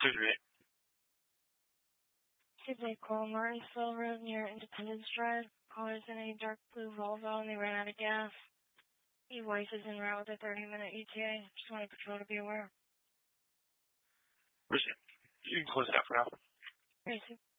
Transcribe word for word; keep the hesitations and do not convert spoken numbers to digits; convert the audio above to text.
Clear to eight. Two Call Martinsville Road near Independence Drive. Callers in a dark blue Volvo and they ran out of gas. E-Weiss is en route with a thirty minute E T A. Just wanted patrol to be aware. Appreciate it. You can close it out for now. Thank you.